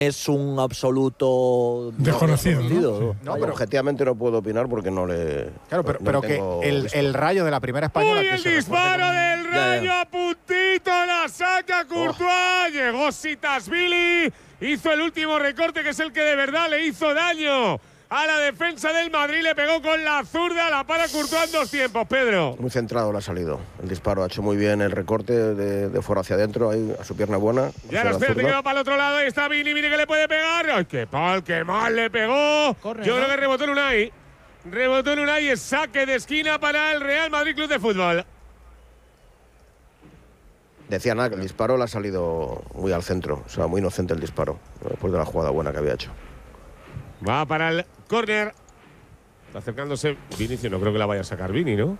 es un absoluto desconocido. No, pero objetivamente no puedo opinar porque no le. Claro, pero que el Rayo de la primera española. ¡Uy, el disparo del Rayo! A puntito la saca Courtois. Llegó Sitasvili. Hizo el último recorte, que es el que de verdad le hizo daño a la defensa del Madrid. Le pegó con la zurda. La para Courtois en 2 tiempos, Pedro. Muy centrado le ha salido. El disparo ha hecho muy bien el recorte de fuera hacia adentro, ahí a su pierna buena. Y ahora espérate que va para el otro lado. Ahí está Vini, mire que le puede pegar. ¡Ay, qué pal, qué mal le pegó! Corre, Yo creo que rebotó en Unai. Rebotó en Unai, es saque de esquina para el Real Madrid Club de Fútbol. Decía nada, que el disparo le ha salido muy al centro. O sea, muy inocente el disparo, después de la jugada buena que había hecho. Va para el córner. Está acercándose Vinicius. No creo que la vaya a sacar Vini, ¿no?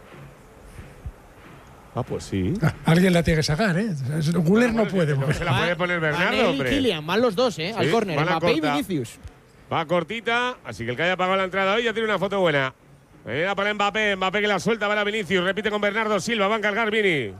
Ah, pues sí. Alguien la tiene que sacar, ¿eh? Güler no puede. No se la puede poner Bernardo, hombre. Kylian, van los dos, al córner. Mbappé y Vinicius. Va cortita, así que el que haya pagado la entrada hoy ya tiene una foto buena. Era para Mbappé que la suelta para Vinicius. Repite con Bernardo Silva, va a encargar Vini.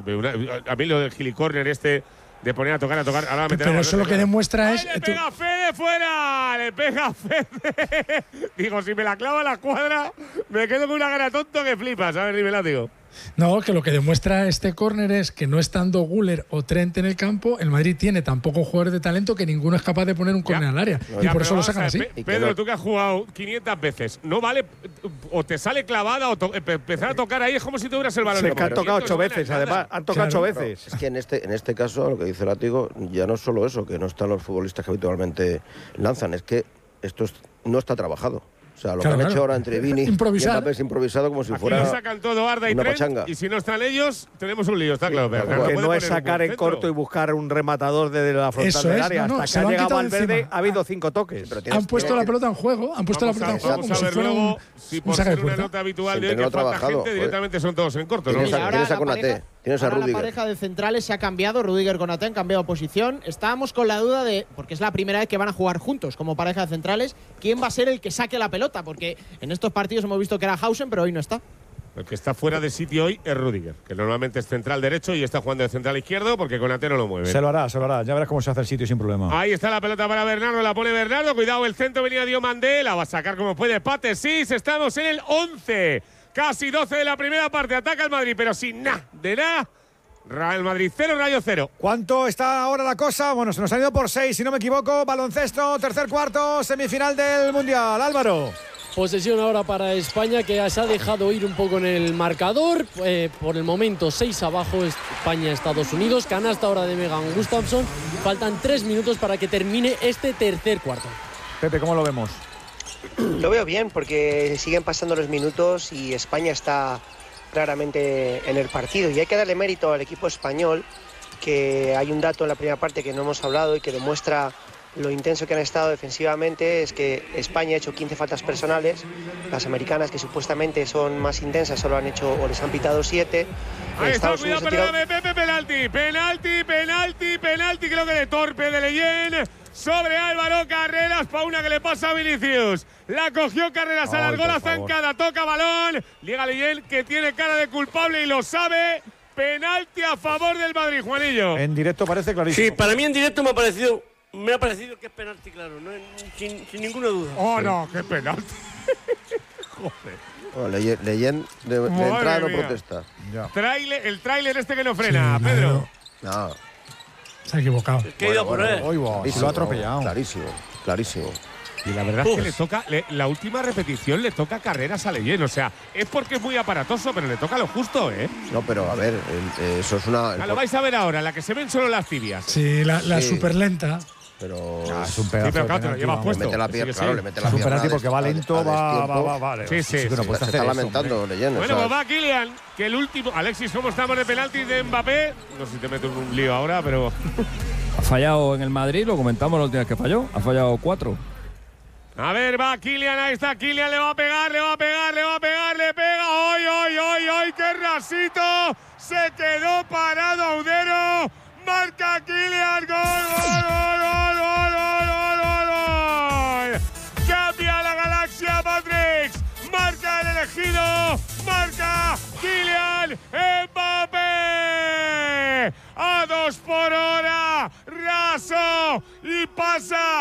A mí lo del gilicórner de poner a tocar. Ahora pero eso lo que demuestra es. ¡Le pega Fede fuera! ¡Le pega Fede! Digo, si me la clava la cuadra, me quedo con una cara tonto que flipas. A ver, dímela, digo. No, que lo que demuestra este córner es que no estando Güler o Trent en el campo, el Madrid tiene tan pocos jugadores de talento que ninguno es capaz de poner un córner al área. Y por eso lo sacan así. Pedro, tú que has jugado 500 veces, no vale, o te sale clavada o empezar a tocar ahí es como si tuvieras el balón. Se que han tocado 8 veces, además. Han tocado 8 veces. Es que en este caso, lo que dice Látigo, ya no es solo eso, que no están los futbolistas que habitualmente lanzan, es que esto no está trabajado. O sea, lo que han hecho ahora entre Vini y Mbappé es improvisado como si fuera. Aquí lo sacan todo Arda y una Trent, pachanga. Y si no están ellos, tenemos un lío, está claro. Pero que no es sacar en corto y buscar un rematador desde la frontal del área. Hasta que ha llegado al verde ha habido 5 toques. Han puesto la pelota en juego. Han puesto la pelota en juego como si fuera un saque de puerta. Una nota habitual de hoy que falta gente, directamente son todos en corto. Tienes a Konaté, tienes a Rudiger. La pareja de centrales se ha cambiado. Rudiger con Konaté han cambiado posición. Estábamos con la duda de, porque es la primera vez que van a jugar juntos como pareja de centrales, quién va a ser el que saque la pelota, porque en estos partidos hemos visto que era Hausen, pero hoy no está. El que está fuera de sitio hoy es Rudiger, que normalmente es central derecho y está jugando de central izquierdo porque Konaté no lo mueve. Se lo hará. Ya verás cómo se hace el sitio sin problema. Ahí está la pelota para Bernardo, la pone Bernardo. Cuidado, el centro venía Diomandé, la va a sacar como puede Pate. Sí, estamos en el 11. Casi 12 de la primera parte. Ataca el Madrid, pero sin nada de nada. Real Madrid 0, Rayo 0. ¿Cuánto está ahora la cosa? Bueno, se nos ha ido por 6, si no me equivoco. Baloncesto, tercer cuarto, semifinal del Mundial. Álvaro. Posesión ahora para España, que se ha dejado ir un poco en el marcador. Por el momento 6 abajo España-Estados Unidos. Canasta ahora de Megan Gustafsson. Faltan 3 minutos para que termine este tercer cuarto. Pepe, ¿cómo lo vemos? Lo veo bien porque siguen pasando los minutos y España está claramente en el partido. Y hay que darle mérito al equipo español, que hay un dato en la primera parte que no hemos hablado y que demuestra lo intenso que han estado defensivamente. Es que España ha hecho 15 faltas personales, las americanas, que supuestamente son más intensas, solo han hecho o les han pitado 7. Ahí está, cuidado, perdóname, Pepe, penalti, creo que de torpe de Leyen sobre Álvaro Carreras, para una que le pasa a Vinicius. La cogió Carreras, alargó la zancada, toca balón, llega Leyen, que tiene cara de culpable y lo sabe. Penalti a favor del Madrid, Juanillo. En directo parece clarísimo. Sí, para mí en directo me ha parecido que es penalti, claro, no, sin ninguna duda. Oh, sí. No, qué penalti. Joder. Leyen de entrada no protesta. El tráiler este que no frena, sí, Pedro. No. Se ha equivocado. ¿Qué ha ido por él? Se lo ha atropellado. Clarísimo. Y la verdad es que le toca, la última repetición le toca Carreras a Leyen. O sea, es porque es muy aparatoso, pero le toca lo justo, ¿eh? No, pero a ver, eso es una. Lo vais a ver ahora, la que se ven solo las tibias. Sí, la súper lenta. Pero es un pedazo. Sí, pero claro, te lo llevas puesto. Le mete la pierna, claro, le mete la pierna. Es un pierna. penalti porque va lento, vale. Sí. Se está lamentando Leyen. Bueno, pues va Kylian, que el último. Alexis, ¿cómo estamos de penaltis de Mbappé? No sé si te meto en un lío ahora, pero. Ha fallado en el Madrid, lo comentamos la última vez que falló. Ha fallado 4. A ver, va Kylian, ahí está Kylian, le va a pegar, le pega. ¡Ay, qué rasito! Se quedó parado Audero. Marca Kylian, gol. Cambia la galaxia Matrix. Marca el elegido. Marca Kylian Mbappé. A 2 por hora. Raso y pasa casa.